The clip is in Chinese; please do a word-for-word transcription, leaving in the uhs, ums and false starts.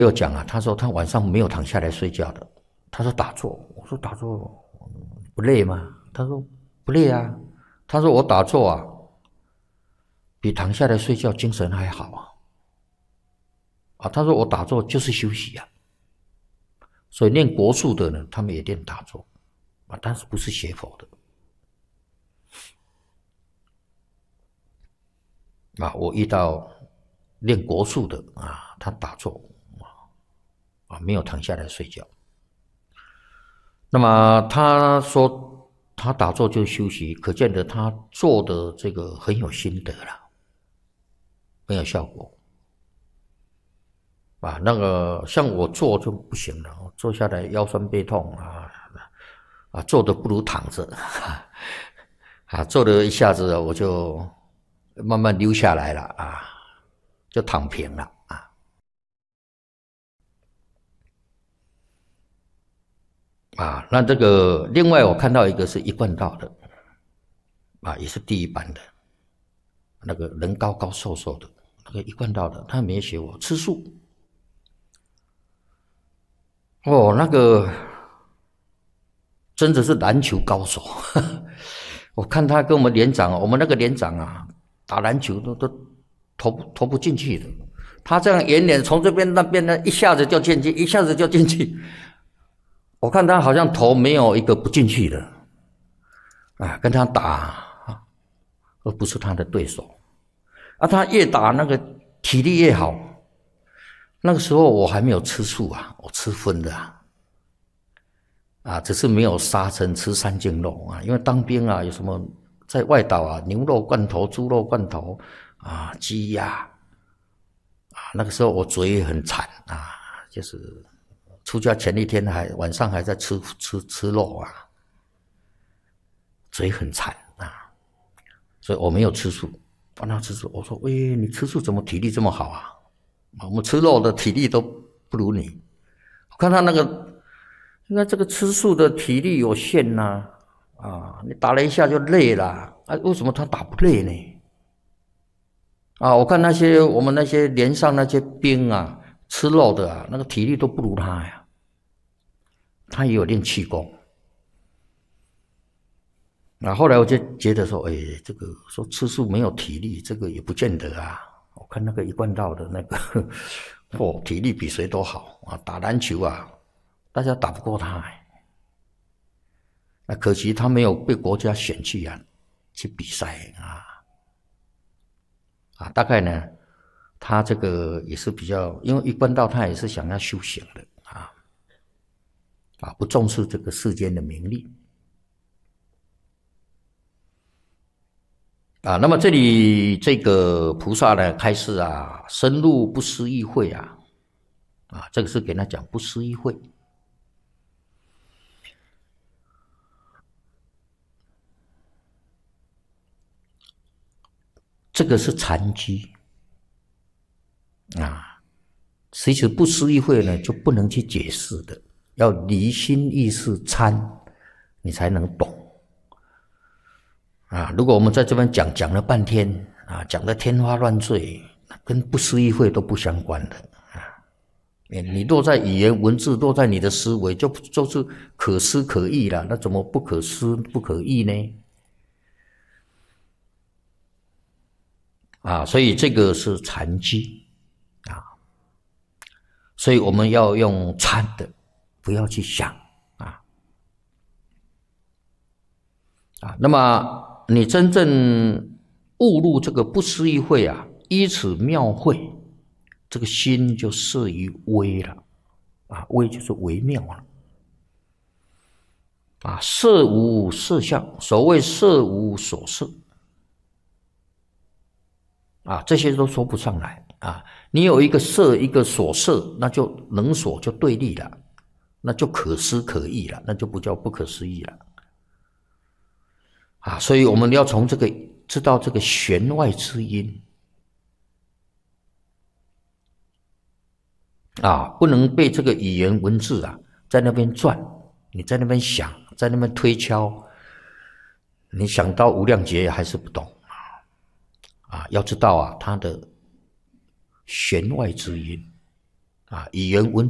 又讲啊，他说他晚上没有躺下来睡觉的，他说打坐，我说打坐不累吗？他说不累啊，他说我打坐啊，比躺下来睡觉精神还好啊，啊，他说我打坐就是休息啊，所以念国术的呢，他们也练打坐啊，但是不是学佛的啊，我遇到练国术的啊，他打坐啊，没有躺下来睡觉。那么他说他打坐就休息，可见得他做的这个很有心得了，很有效果。啊，那个像我坐就不行了，我坐下来腰酸背痛啊，啊，坐的不如躺着，啊，坐了一下子我就慢慢溜下来了啊，就躺平了啊。啊，那这个另外我看到一个是一贯道的，啊，也是第一班的，那个人高高瘦瘦的，那个一贯道的，他没学我吃素。哦，那个真的是篮球高手，我看他跟我们连长，我们那个连长啊，打篮球都都投投不进去的，他这样远远从这边那边呢，一下子就进去，一下子就进去。我看他好像投没有一个不进去的，啊，跟他打，而不是他的对手，啊，他越打那个体力越好。那个时候我还没有吃素啊，我吃荤的啊，啊，只是没有杀生，吃三净肉啊，因为当兵啊，有什么在外岛啊，牛肉罐头、猪肉罐头啊、鸡鸭啊，那个时候我嘴很馋啊，就是出家前一天还晚上还在吃吃吃肉啊，嘴很馋啊，所以我没有吃素。帮他吃素，我说：“喂，你吃素怎么体力这么好啊？我们吃肉的体力都不如你。”我看他那个，那这个吃素的体力有限呐、啊，啊，你打了一下就累了，啊，为什么他打不累呢？啊，我看那些我们那些连上那些兵啊，吃肉的啊，那个体力都不如他呀。他也有练气功。那、啊、后来我就觉得说，哎，这个说吃素没有体力，这个也不见得啊。我看那个一贯道的那个，哦，体力比谁都好啊，打篮球啊，大家打不过他哎。那可惜他没有被国家选去啊，去比赛啊。啊，大概呢，他这个也是比较，因为一贯道他也是想要修行的啊，啊，不重视这个世间的名利。啊，那么这里这个菩萨呢，开示啊，深入不思议会啊，啊，这个是给他讲不思议会。这个是禅机啊，其实不思议会呢，就不能去解释的，要离心意识参，你才能懂。啊，如果我们在这边讲讲了半天啊，讲得天花乱坠，跟不思议会都不相关的啊。你落在语言文字，落在你的思维，就就是可思可议了。那怎么不可思不可议呢？啊，所以这个是禅机啊，所以我们要用参的，不要去想啊啊。那么你真正悟入这个不思议会啊，依此妙会，这个心就摄于微了啊，微就是微妙了啊。色无色相，所谓色无所色啊，这些都说不上来啊。你有一个色，一个所色，那就能所就对立了，那就可思可议了，那就不叫不可思议了。啊，所以我们要从这个知道这个弦外之音啊，不能被这个语言文字啊在那边转，你在那边想，在那边推敲，你想到无量劫还是不懂啊！要知道啊，它的弦外之音啊，语言文